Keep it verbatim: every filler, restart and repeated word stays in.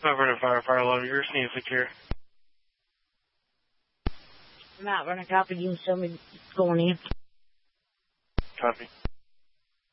Not running fire, fire alarm. You're staying secure. I'm not running copy. You can show me going in. Copy.